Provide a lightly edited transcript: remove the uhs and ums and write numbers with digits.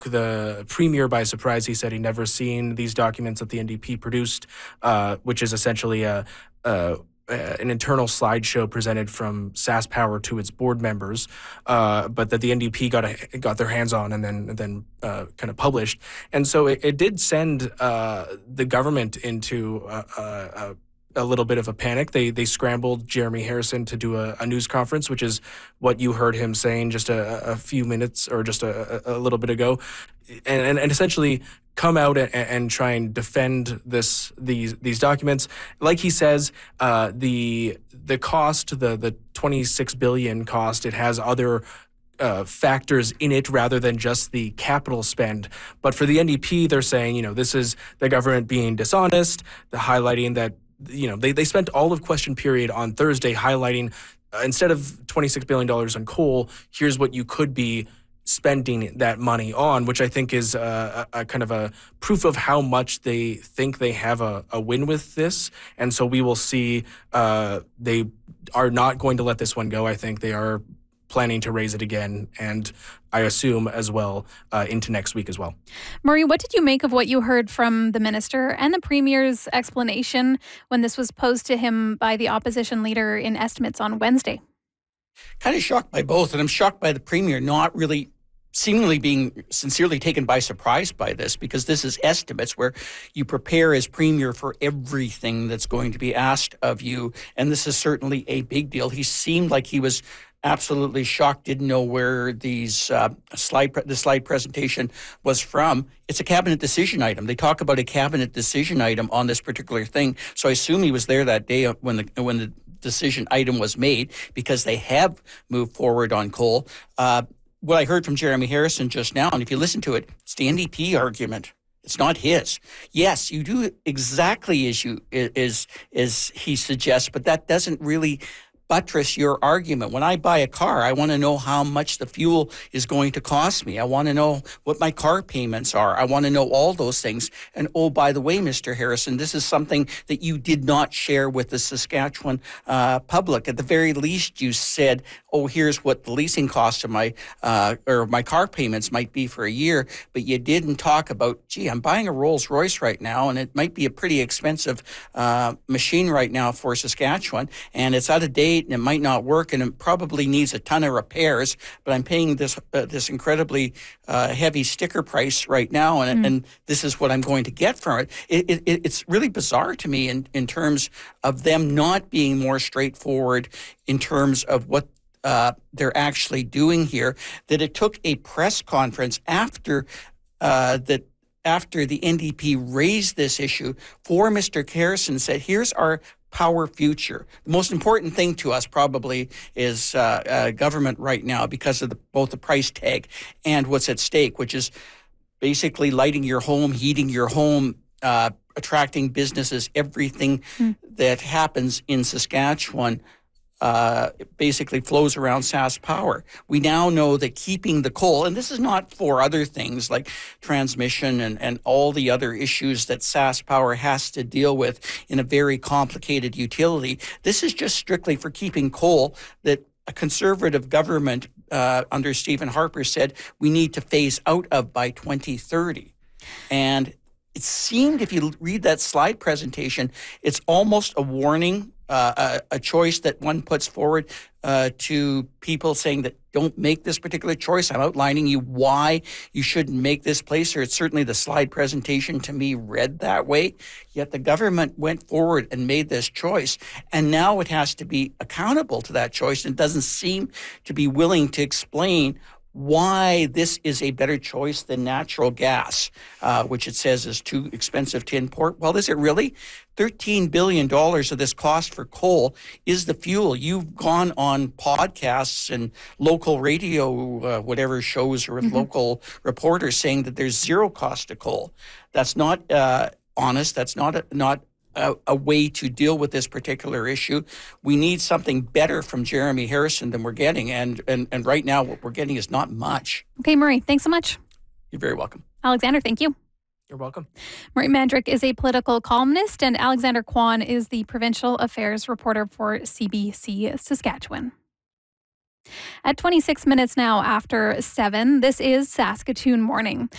the premier by surprise. He said he'd never seen these documents that the NDP produced, which is essentially an internal slideshow presented from SaskPower to its board members, but that the NDP got their hands on and then kind of published. And so it did send the government into a little bit of a panic. They scrambled Jeremy Harrison to do a news conference, which is what you heard him saying just a few minutes or just a little bit ago, and essentially come out and try and defend these documents. Like he says, the cost, the $26 billion cost, it has other factors in it rather than just the capital spend. But for the NDP, they're saying, this is the government being dishonest, highlighting that, they spent all of question period on Thursday highlighting, instead of $26 billion on coal, here's what you could be spending that money on, which I think is a kind of a proof of how much they think they have a win with this. And so we will see. They are not going to let this one go. I think they are planning to raise it again, and I assume as well into next week as well. Murray, what did you make of what you heard from the minister and the premier's explanation when this was posed to him by the opposition leader in estimates on Wednesday? Kind of shocked by both, and I'm shocked by the premier not really seemingly being sincerely taken by surprise by this, because this is estimates where you prepare as premier for everything that's going to be asked of you, and this is certainly a big deal. He seemed like he was absolutely shocked, didn't know where the slide presentation was from. It's a cabinet decision item. They talk about a cabinet decision item on this particular thing, so I assume he was there that day when the decision item was made, because they have moved forward on coal. What I heard from Jeremy Harrison just now, and if you listen to it, it's the NDP argument. It's not his. Yes, you do exactly as he suggests, but that doesn't really buttress your argument. When I buy a car, I want to know how much the fuel is going to cost me. I want to know what my car payments are. I want to know all those things. And oh, by the way, Mr. Harrison, this is something that you did not share with the Saskatchewan public. At the very least, you said, oh, here's what the leasing cost of my car payments might be for a year, but you didn't talk about, gee, I'm buying a Rolls Royce right now, and it might be a pretty expensive machine right now for Saskatchewan, and it's out of date, and it might not work, and it probably needs a ton of repairs, but I'm paying this incredibly heavy sticker price right now, and this is what I'm going to get from it. It's really bizarre to me in terms of them not being more straightforward in terms of what they're actually doing here, that it took a press conference after the NDP raised this issue for Mr. Harrison, said, here's our power future. The most important thing to us probably is government right now, because of both the price tag and what's at stake, which is basically lighting your home, heating your home, attracting businesses, everything that happens in Saskatchewan basically flows around SaskPower. We now know that keeping the coal, and this is not for other things like transmission and all the other issues that SaskPower has to deal with in a very complicated utility. This is just strictly for keeping coal that a Conservative government under Stephen Harper said we need to phase out of by 2030. And it seemed, if you read that slide presentation, it's almost a warning, a choice that one puts forward to people saying that don't make this particular choice. I'm outlining you why you shouldn't make this place, or it's certainly the slide presentation to me read that way. Yet the government went forward and made this choice, and now it has to be accountable to that choice, and doesn't seem to be willing to explain why this is a better choice than natural gas, which it says is too expensive to import. Well, is it really? $13 billion of this cost for coal is the fuel. You've gone on podcasts and local radio, whatever shows, or with local reporters saying that there's zero cost to coal. That's not honest. That's not a way to deal with this particular issue. We need something better from Jeremy Harrison than we're getting, and right now what we're getting is not much. Okay, Murray, thanks so much. You're very welcome. Alexander, thank you. You're welcome. Murray Mandryk is a political columnist, and Alexander Kwan is the provincial affairs reporter for CBC Saskatchewan. At 26 minutes now after 7, this is Saskatoon Morning.